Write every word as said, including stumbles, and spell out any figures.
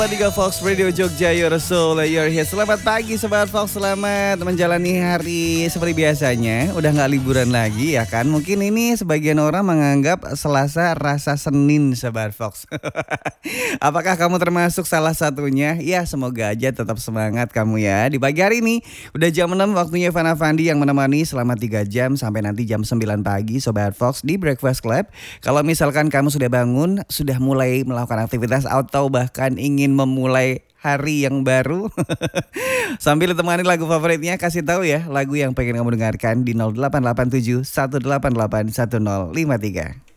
Tiga Fox Radio Jogja, your soul, your hit. Selamat pagi Sobat Fox, selamat menjalani hari seperti biasanya. Udah gak liburan lagi ya kan. Mungkin ini sebagian orang menganggap Selasa rasa Senin Sobat Fox. Apakah kamu termasuk salah satunya? Ya semoga aja tetap semangat kamu ya. Di pagi hari ini udah jam enam waktunya Fana Fandi yang menemani selama tiga jam sampai nanti jam sembilan pagi Sobat Fox di Breakfast Club. Kalau misalkan kamu sudah bangun, sudah mulai melakukan aktivitas atau bahkan ingin memulai hari yang baru sambil ditemani lagu favoritnya, kasih tahu ya lagu yang pengen kamu dengarkan di nol delapan delapan tujuh satu delapan delapan satu nol lima tiga.